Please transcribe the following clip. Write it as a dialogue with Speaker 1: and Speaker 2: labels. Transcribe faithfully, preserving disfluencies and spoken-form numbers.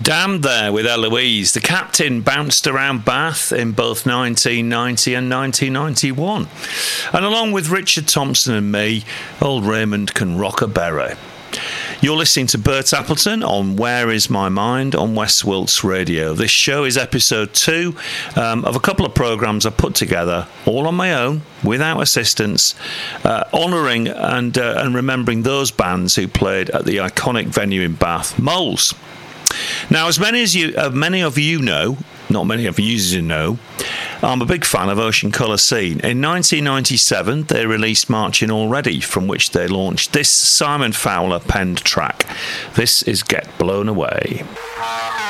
Speaker 1: Damned there with Eloise. The Captain bounced around Bath in both nineteen ninety and nineteen ninety-one. And along with Richard Thompson and me, old Raymond can rock a beret. You're listening to Bert Appleton on Where Is My Mind on West Wilts Radio. This show is episode two um, of a couple of programmes I put together all on my own, without assistance, uh, honouring and, uh, and remembering those bands who played at the iconic venue in Bath, Moles. Now, as many as you, uh, many of you know, not many of you know, I'm a big fan of Ocean Colour Scene. In nineteen ninety-seven, they released Marching Already, from which they launched this Simon Fowler penned track. This is Get Blown Away.